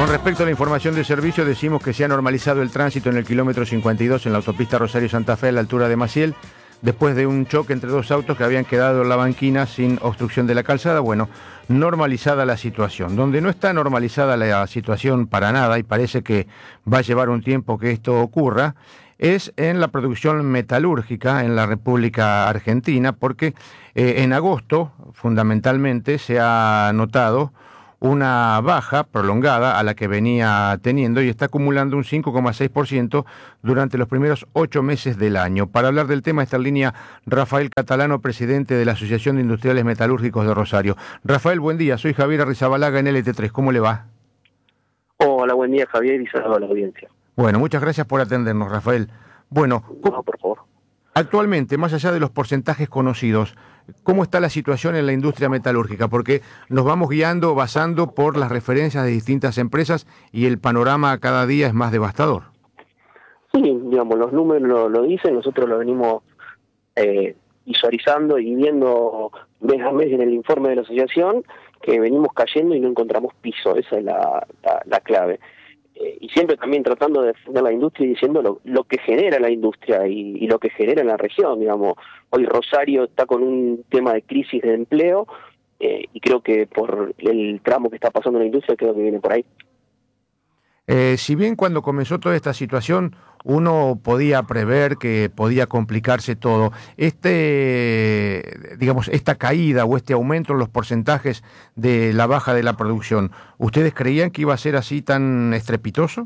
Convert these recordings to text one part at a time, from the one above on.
Con respecto a la información de servicio, decimos que se ha normalizado el tránsito en el kilómetro 52 en la autopista Rosario-Santa Fe a la altura de Maciel, después de un choque entre dos autos que habían quedado en la banquina sin obstrucción de la calzada. Bueno, normalizada la situación. Donde no está normalizada la situación para nada, y parece que va a llevar un tiempo que esto ocurra, es en la producción metalúrgica en la República Argentina, porque en agosto, fundamentalmente, se ha notado una baja prolongada a la que venía teniendo y está acumulando un 5,6% durante los primeros 8 meses del año. Para hablar del tema está en línea Rafael Catalano, presidente de la Asociación de Industriales Metalúrgicos de Rosario. Rafael, buen día, soy Javier Arrizabalaga en LT3, ¿cómo le va? Hola, buen día, Javier, y saludo a la audiencia. Bueno, muchas gracias por atendernos, Rafael. Bueno, No, por favor. actualmente, más allá de los porcentajes conocidos, ¿cómo está la situación en la industria metalúrgica? Porque nos vamos guiando, basando por las referencias de distintas empresas y el panorama cada día es más devastador. Sí, digamos, los números lo dicen, nosotros lo venimos visualizando y viendo mes a mes en el informe de la asociación, que venimos cayendo y no encontramos piso, esa es la clave. Y siempre también tratando de defender la industria y diciendo lo que genera la industria y lo que genera en la región, digamos. Hoy Rosario está con un tema de crisis de empleo y creo que por el tramo que está pasando en la industria, creo que viene por ahí. Si bien cuando comenzó toda esta situación uno podía prever que podía complicarse todo, digamos, esta caída o este aumento en los porcentajes de la baja de la producción, ¿ustedes creían que iba a ser así tan estrepitoso?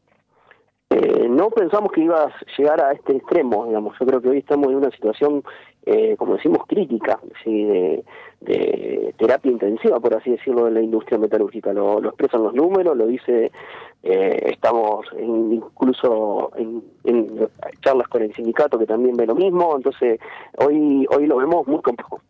No pensamos que iba a llegar a este extremo, digamos. Yo creo que hoy estamos en una situación, como decimos, crítica, ¿sí? de terapia intensiva, por así decirlo, de la industria metalúrgica. Lo expresan los números, lo dice, estamos incluso en charlas con el sindicato que también ve lo mismo, entonces hoy lo vemos muy complejo.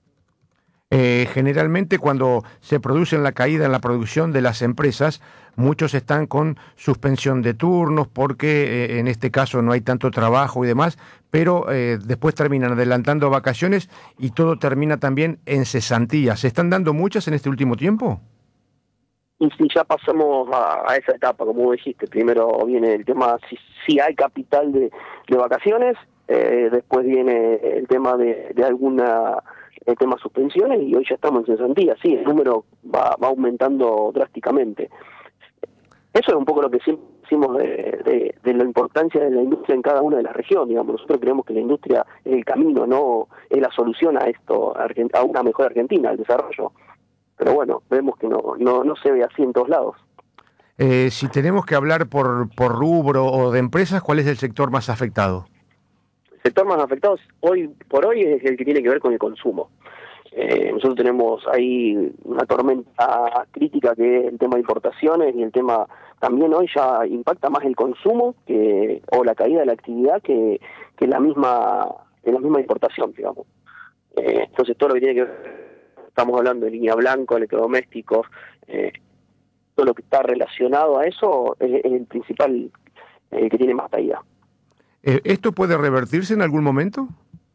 Generalmente cuando se produce la caída en la producción de las empresas, muchos están con suspensión de turnos porque en este caso no hay tanto trabajo y demás, pero después terminan adelantando vacaciones y todo termina también en cesantías. ¿Se están dando muchas en este último tiempo? Y si ya pasamos a esa etapa, como vos dijiste, primero viene el tema si hay capital de vacaciones, después viene el tema de alguna... el tema suspensiones y hoy ya estamos en cesantía, sí, el número va aumentando drásticamente. Eso es un poco lo que siempre decimos de la importancia de la industria en cada una de las regiones, digamos. Nosotros creemos que la industria es el camino, no es la solución a esto, a una mejor Argentina, al desarrollo. Pero bueno, vemos que no se ve así en todos lados. Si tenemos que hablar por rubro o de empresas, ¿cuál es el sector más afectado? El sector más afectado hoy por hoy es el que tiene que ver con el consumo. Nosotros tenemos ahí una tormenta crítica que es el tema de importaciones y el tema también hoy ya impacta más el consumo o la caída de la actividad que la misma importación, digamos. Entonces todo lo que tiene que ver, estamos hablando de línea blanca, electrodomésticos, todo lo que está relacionado a eso es el principal que tiene más caída. ¿Esto puede revertirse en algún momento?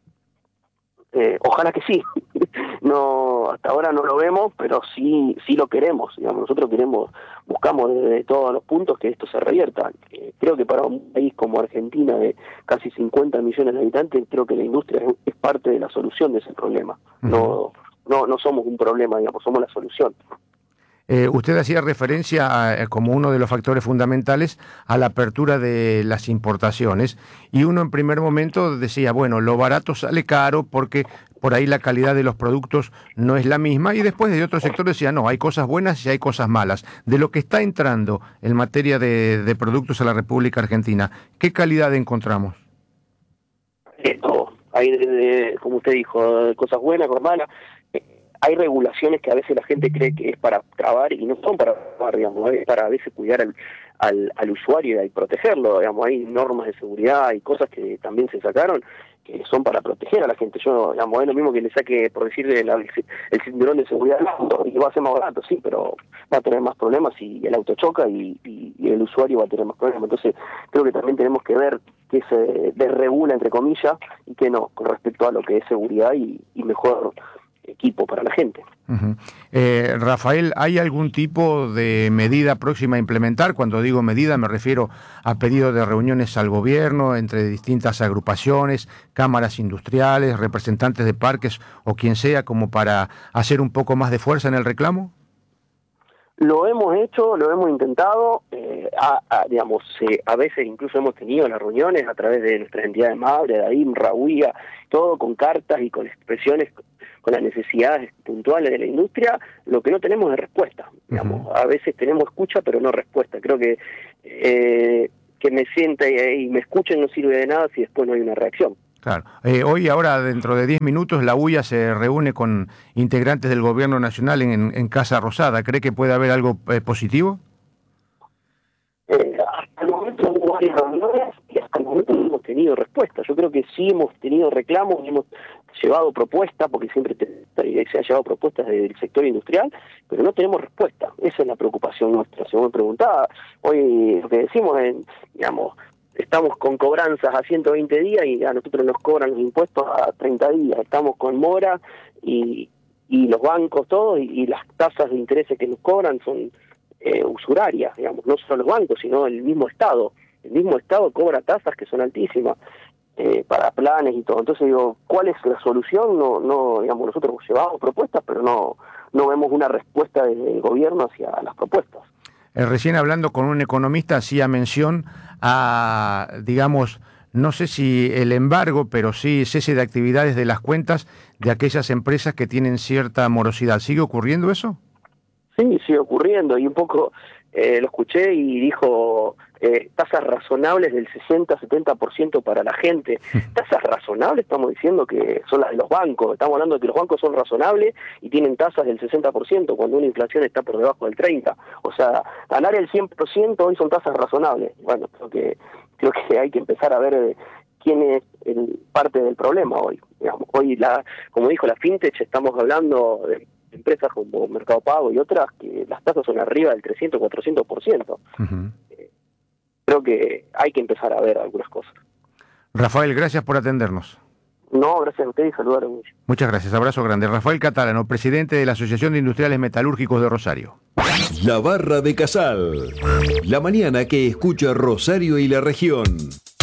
Ojalá que sí. No, hasta ahora no lo vemos, pero sí lo queremos. Digamos, nosotros buscamos desde todos los puntos que esto se revierta. Creo que para un país como Argentina de casi 50 millones de habitantes, creo que la industria es parte de la solución de ese problema. No somos un problema, digamos, somos la solución. Usted hacía referencia como uno de los factores fundamentales a la apertura de las importaciones y uno en primer momento decía, bueno, lo barato sale caro porque por ahí la calidad de los productos no es la misma y después de otros sectores decía, no, hay cosas buenas y hay cosas malas. De lo que está entrando en materia de productos a la República Argentina, ¿qué calidad encontramos? Todo. Hay, como usted dijo, cosas buenas, cosas malas. Hay regulaciones que a veces la gente cree que es para trabar y no son para trabar, digamos, es para a veces cuidar al usuario y protegerlo, digamos, hay normas de seguridad, hay cosas que también se sacaron que son para proteger a la gente. Yo, digamos, es lo mismo que le saque, por decirle, el cinturón de seguridad al auto, y va a ser más barato, sí, pero va a tener más problemas si el auto choca y el usuario va a tener más problemas. Entonces, creo que también tenemos que ver qué se desregula, entre comillas, y qué no, con respecto a lo que es seguridad y mejor equipo para la gente. Uh-huh. Rafael, ¿hay algún tipo de medida próxima a implementar? Cuando digo medida me refiero a pedido de reuniones al gobierno entre distintas agrupaciones, cámaras industriales, representantes de parques o quien sea, como para hacer un poco más de fuerza en el reclamo. Lo hemos hecho, lo hemos intentado, digamos, a veces incluso hemos tenido las reuniones a través de nuestras entidades madres, DAIM, RAUIA, todo con cartas y con expresiones, con las necesidades puntuales de la industria. Lo que no tenemos es respuesta, digamos. Uh-huh. A veces tenemos escucha, pero no respuesta. Creo que me sienta y me escuchen no sirve de nada si después no hay una reacción. Claro. Hoy, ahora, dentro de 10 minutos, la UIA se reúne con integrantes del Gobierno Nacional en Casa Rosada. ¿Cree que puede haber algo positivo? Hasta el momento hubo varias reuniones y hasta el momento no hemos tenido respuesta. Yo creo que sí hemos tenido reclamos, hemos llevado propuestas, porque siempre se ha llevado propuestas del sector industrial, pero no tenemos respuesta. Esa es la preocupación nuestra. Si me preguntaba, hoy lo que decimos es, digamos, estamos con cobranzas a 120 días y a nosotros nos cobran los impuestos a 30 días. Estamos con mora y los bancos todos y las tasas de intereses que nos cobran son usurarias, digamos, no solo los bancos, sino el mismo Estado. El mismo Estado cobra tasas que son altísimas para planes y todo. Entonces digo, ¿cuál es la solución? No, digamos, nosotros llevamos propuestas, pero no vemos una respuesta del gobierno hacia las propuestas. Recién hablando con un economista hacía mención a, digamos, no sé si el embargo, pero sí cese de actividades de las cuentas de aquellas empresas que tienen cierta morosidad. ¿Sigue ocurriendo eso? Sí, sigue ocurriendo, y un poco lo escuché y dijo tasas razonables del 60-70% para la gente. Tasas razonables, estamos diciendo que son las de los bancos, estamos hablando de que los bancos son razonables y tienen tasas del 60% cuando una inflación está por debajo del 30%. O sea, ganar el 100% hoy son tasas razonables. Bueno, creo que hay que empezar a ver quién es parte del problema hoy. Digamos, hoy, como dijo la FinTech, estamos hablando de empresas como Mercado Pago y otras que las tasas son arriba del 300-400%. Uh-huh. Creo que hay que empezar a ver algunas cosas. Rafael, gracias por atendernos. No, gracias a usted y saludar mucho. Muchas gracias, abrazo grande. Rafael Catalano, presidente de la Asociación de Industriales Metalúrgicos de Rosario. La Barra de Casal, la mañana que escucha Rosario y la región.